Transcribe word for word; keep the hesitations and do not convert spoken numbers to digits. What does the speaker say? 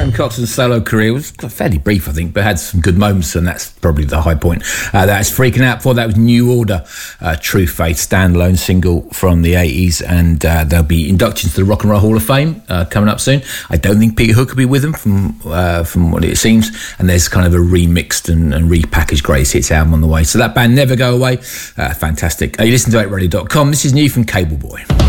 Graham Coxon's solo career was fairly brief, I think, but had some good moments, and that's probably the high point. Uh, that's Freaking Out. For that was New Order, uh, True Faith, standalone single from the eighties, and uh, they'll be inducted into the Rock and Roll Hall of Fame uh, coming up soon. I don't think Peter Hook will be with them from uh, from what it seems, and there's kind of a remixed and, and repackaged Greatest Hits album on the way. So that band, Never Go Away, uh, fantastic. Uh, you listen to eight radio dot com. This is new from Cable Boy.